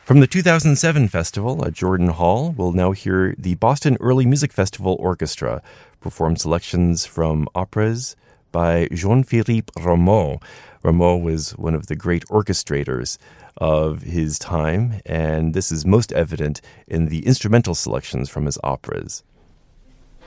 From the 2007 festival at Jordan Hall, we'll now hear the Boston Early Music Festival Orchestra perform selections from operas by Jean-Philippe Rameau. Rameau was one of the great orchestrators of his time, and this is most evident in the instrumental selections from his operas.